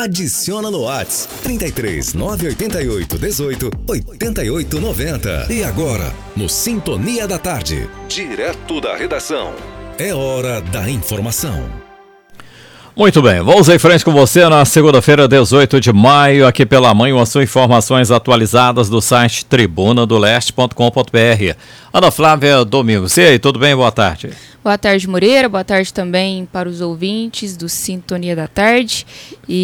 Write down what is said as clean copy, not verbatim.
Adiciona no Whats 33 988 18 88 90. E agora, no Sintonia da Tarde, direto da redação, é hora da informação. Muito bem, vamos em frente com você na segunda-feira, 18 de maio, aqui pela manhã, as suas informações atualizadas do site tribunadoleste.com.br. Ana Flávia Domingos, e aí, tudo bem? Boa tarde. Boa tarde, Moreira, boa tarde também para os ouvintes do Sintonia da Tarde.